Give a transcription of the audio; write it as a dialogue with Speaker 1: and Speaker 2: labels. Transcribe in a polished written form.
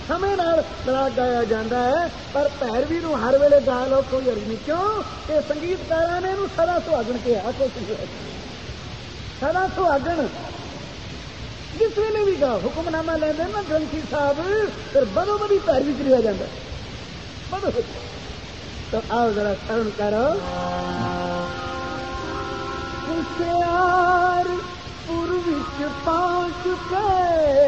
Speaker 1: समय नाल राग गाया जाता है, पर भैरवी नूं हर वेले गा लो कोई हर्ज नहीं। क्यों कि संगीतकारां ने इहनूं सदा सुहागण कहा, सदा सुहागण। जिस वेले भी गाओ हुक्मनामा लेंदे ना ग्रंथी साहब, फिर बदो बदी भैरवी च लिया जाता बदो। तो आओ जरा श्रवण करो। होशियार पुर विच पहुंच के